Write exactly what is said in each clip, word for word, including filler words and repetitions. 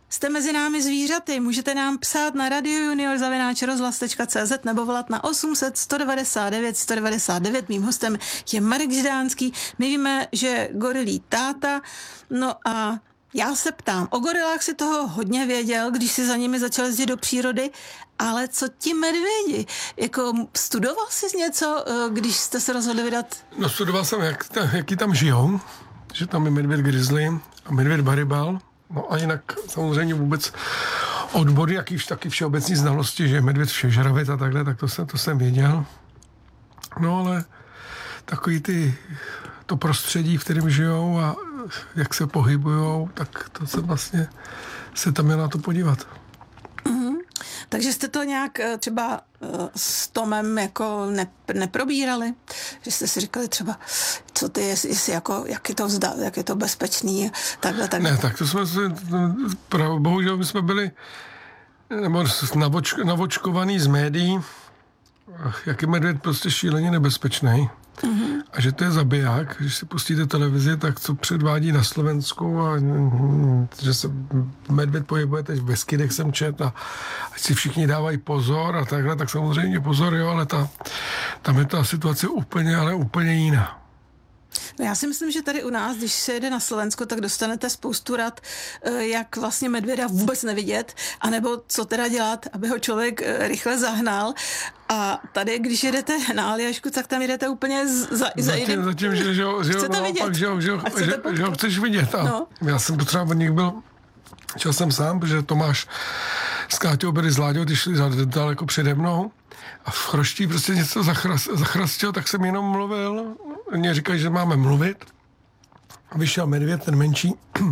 Jste mezi námi zvířaty, můžete nám psát na radiojunior zavináč rozhlas tečka cé zet nebo volat na osm set sto devadesát devět sto devadesát devět. Mým hostem je Marek Židánský. My víme, že gorilí táta, no a já se ptám, o gorilách si toho hodně věděl, když si za nimi začal jezdit do přírody, ale co ti medvědi? Jako studoval jsi něco, když jste se rozhodli vydat? No studoval jsem, jak, jaký tam žijou, že tam je medvěd grizzly a medvěd baribal. No a jinak samozřejmě vůbec odbory, jakýž taky všeobecní znalosti, že je medvěd všežravec a takhle, tak to jsem, to jsem věděl. No ale takový ty, to prostředí, v kterém žijou a jak se pohybujou, tak to se vlastně se tam měl na to podívat. Mm-hmm. Takže jste to nějak třeba s Tomem jako ne, neprobírali? Že jste si říkali třeba, co ty, jestli, jestli jako, jak je to vzda, jak je to bezpečný, takhle, takhle. Ne, tak to jsme si, bohužel my jsme byli nebo navoč, navočkovaný z médií, jak je medvěd prostě šíleně nebezpečný. Mm-hmm. A že to je zabiják, když si pustíte televizi, tak co předvádí na Slovensku a že se medvěd pohybuje teď v Beskydech jsem čet a ať si všichni dávají pozor a takhle, tak samozřejmě pozor, jo, ale ta, tam je ta situace úplně, ale úplně jiná. No já si myslím, že tady u nás, když se jede na Slovensko, tak dostanete spoustu rad, jak vlastně medvěda vůbec nevidět, anebo co teda dělat, aby ho člověk rychle zahnal. A tady, když jedete na Aljašku, tak tam jedete úplně za, za jiným. Zatím, že, že, že, chcete no, vidět. Pak, že, že, že, že ho chceš vidět. A no. Já jsem potřeba od nich byl, šel jsem sám, protože Tomáš s Káťou byli s Láďou, ty šli daleko přede mnou a v chroští prostě něco zachrast, zachrastil, tak jsem jenom mluvil. Oni říkají, že máme mluvit. Vyšel medvěd, ten menší,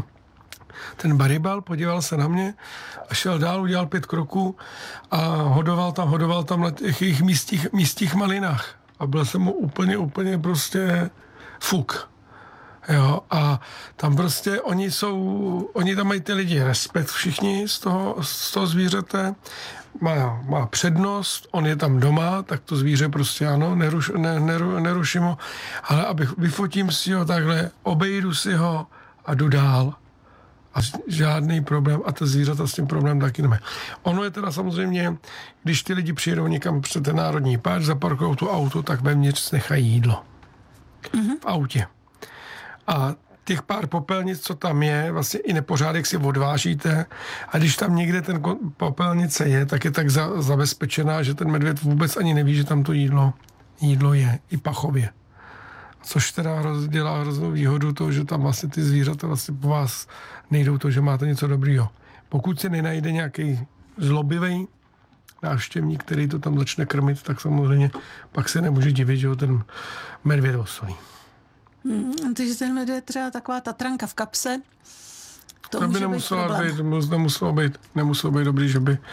ten baribal, podíval se na mě a šel dál, udělal pět kroků a hodoval tam, hodoval tam na těch jejich místích, místích malinách. A byl jsem mu úplně, úplně prostě fuk. Jo, a tam prostě oni jsou, oni tam mají ty lidi respekt všichni z toho, z toho zvířete, má, má přednost, on je tam doma, tak to zvíře prostě ano, neruš, ne, neru, neruším ho, ale abych vyfotím si ho takhle, obejdu si ho a jdu dál. A žádný problém, a to zvířata s tím problém taky nemají. Ono je teda samozřejmě, když ty lidi přijedou někam před ten národní park, zaparkují tu auto, tak vevnitř nechají jídlo. Mm-hmm. V autě. A těch pár popelnic, co tam je, vlastně i nepořádek si odvážíte a když tam někde ten popelnice je, tak je tak za, zabezpečená, že ten medvěd vůbec ani neví, že tam to jídlo, jídlo je, i pachově. Což teda roz, dělá hroznou výhodu toho, že tam vlastně ty zvířata vlastně po vás nejdou to, že máte něco dobrýho. Pokud se nenajde nějaký zlobivý návštěvník, který to tam začne krmit, tak samozřejmě pak se nemůže divit, že ho ten medvěd osolí. Hmm, takže ten medvěd třeba taková tatranka v kapse, to, to by může nemuselo být, být, nemuselo být, nemuselo být dobrý, že by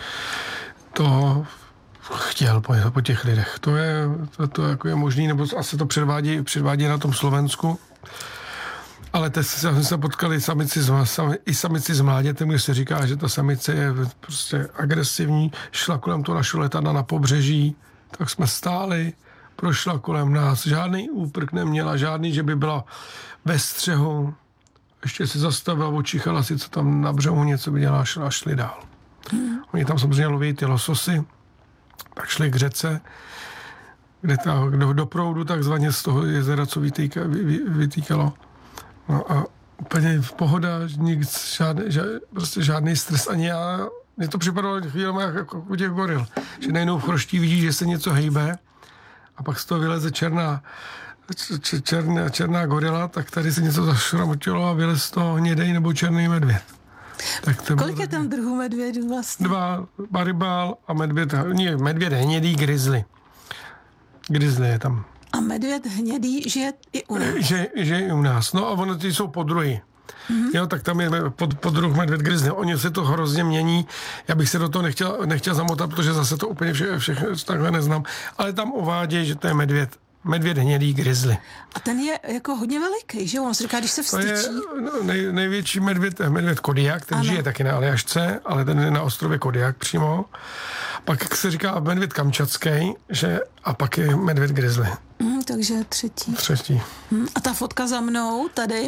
to chtěl po, po těch lidech. To je, to, to jako je možný, nebo asi to předvádí, předvádí na tom Slovensku. Ale teď jsme se potkali samici, sami, i samici s mládětem, kde se říká, že ta samice je prostě agresivní, šla kolem toho našeho letadla na pobřeží, tak jsme stáli, prošla kolem nás, žádný úprk neměla, žádný, že by byla ve střehu, ještě si zastavila, očichala si, co tam na břehu něco by dělala, šla a šli dál. Hmm. Oni tam samozřejmě loví ty lososy, tak šli k řece, kde ta, do, do proudu takzvaně z toho jezera, co vytýka, vy, vy, vytýkalo. No a úplně v pohoda, nic, žádný, žád, prostě žádný stres, ani já, mně to připadalo chvílema jako u těch goril, že najednou v chroští vidí, že se něco hejbe a pak z toho vyleze černá, černá, černá gorila, tak tady se něco zašramotilo a vylez z toho hnědej nebo černý medvěd. Tak to kolik je tam druhů medvědů vlastně? Dva, baribál a medvěd, ne, medvěd hnědý, grizzly. Grizzly je tam. A medvěd hnědý žije i u nás. Že, že i u nás. No a ono ty jsou podruhy. Mm-hmm. Jo, tak tam je pod, podruh medvěd grizzly. Oni se to hrozně mění. Já bych se do toho nechtěl, nechtěl zamotat, protože zase to úplně vše, všechno takhle neznám. Ale tam uvádějí, že to je medvěd. Medvěd hnědý grizzly. A ten je jako hodně veliký, že? On se říká, když se vstyčí. To je no, nej, největší medvěd, medvěd Kodiak, ten ano. žije taky na Aljašce, ale ten je na ostrově Kodiak přímo. Pak se říká medvěd kamčatský, že a pak je medvěd grizzly. Mm, takže třetí. Třetí. Mm, a ta fotka za mnou tady?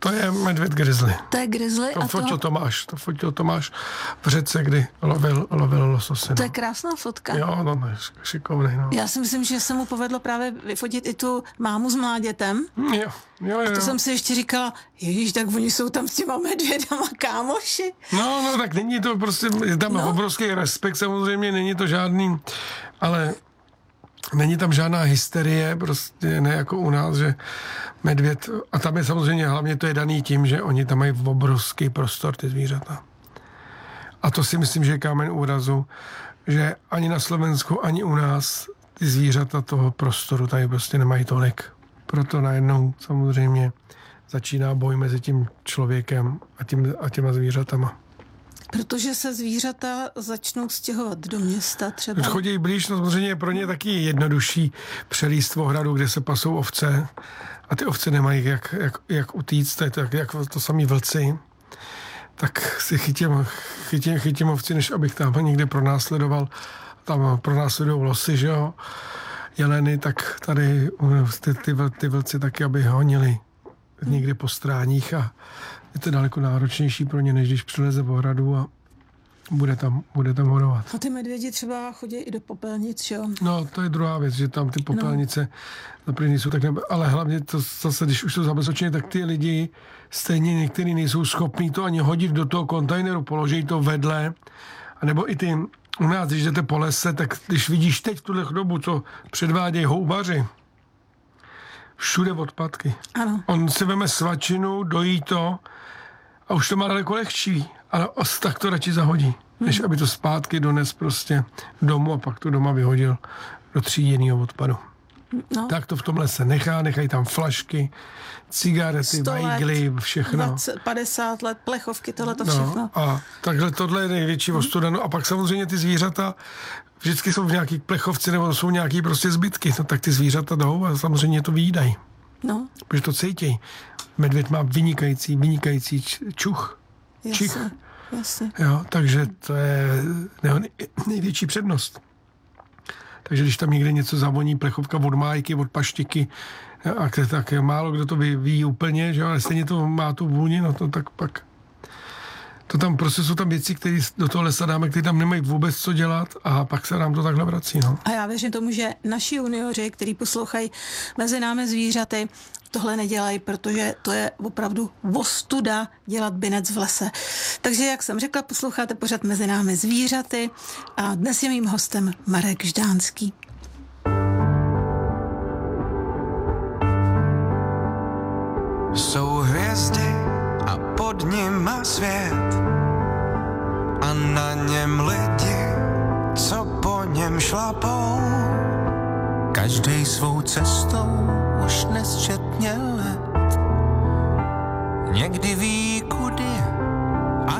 To je medvěd grizzly. To je grizzly. To a fotil toho... Tomáš, to fotil Tomáš v řece, kdy lovil, lovil lososy. To je krásná fotka. Jo, no, no šikovný, no. Já si myslím, že se mu povedlo právě vyfotit i tu mámu s mládětem. Jo, jo, jo. A to jsem si ještě říkala, ježiš, tak oni jsou tam s těma medvědama kámoši. No, no, tak není to prostě, je tam no. obrovský respekt, samozřejmě není to žádný, ale není tam žádná hysterie, prostě ne jako u nás, že medvěd, a tam je samozřejmě hlavně to je daný tím, že oni tam mají obrovský prostor, ty zvířata. A to si myslím, že je kámen úrazu, že ani na Slovensku, ani u nás ty zvířata toho prostoru tady prostě nemají tolik. Proto najednou samozřejmě začíná boj mezi tím člověkem a, tím, a těma zvířatama. Protože se zvířata začnou stěhovat do města třeba. Když chodí blíž, no samozřejmě je pro ně taky jednodušší přelíst v ohradu, kde se pasou ovce a ty ovce nemají jak, jak, jak utíct, to je to, jak, jak to samý vlci. Tak si chytím, chytím, chytím ovci, než abych tam někde pronásledoval. Tam pronásledují losy, že jo, jeleny, tak tady ty, ty, ty vlci taky, aby honili někde po stráních a je to daleko náročnější pro ně, než když přileze v ohradu a bude tam, bude tam horovat. A ty medvědi třeba chodí i do popelnic, že jo? No, to je druhá věc, že tam ty popelnice no. na jsou tak nebe, ale hlavně to zase, když už to zabezpečeně, tak ty lidi stejně někteří nejsou schopní to ani hodit do toho kontejneru, položí to vedle, anebo i ty u nás, když jdete po lese, tak když vidíš teď v tuhle dobu, co předvádějí houbaři, všude odpadky. Ano. On si veme svačinu, dojí to a už to má daleko lehčí, ale os tak to radši zahodí, než aby to zpátky dones prostě domů a pak to doma vyhodil do tříděného odpadu. No. Tak to v tom lese nechá, nechají tam flašky, cigarety, vajgly, všechno. dvacet, padesát let, plechovky, tohle to no, všechno. A takhle tohle je největší ostuda. No a pak samozřejmě ty zvířata vždycky jsou v nějaký plechovci nebo jsou nějaký prostě zbytky. No tak ty zvířata jdou a samozřejmě to vyjídají. No. Protože to cítí. Medvěd má vynikající, vynikající čuch. Čich. Jasně, jasně. Jo, takže to je největší přednost. Takže když tam někde něco zavoní, plechovka od májky, od paštiky, a tak málo kdo to ví, ví úplně, že? Ale stejně to má tu vůni, no to tak pak... To tam prostě jsou tam věci, které do toho lesa dáme, které tam nemají vůbec co dělat a pak se nám to takhle vrací, no. A já věřím tomu, že naši junioři, kteří poslouchají Mezi námi zvířaty, tohle nedělají, protože to je opravdu ostuda dělat binec v lese. Takže, jak jsem řekla, posloucháte pořad Mezi námi zvířaty a dnes je mým hostem Marek Ždánský. Jsou hvězdy a pod nima svět a na něm lidi, co po něm šlapou. Každej svou cestou už nesčetně let. Někdy ví, kudy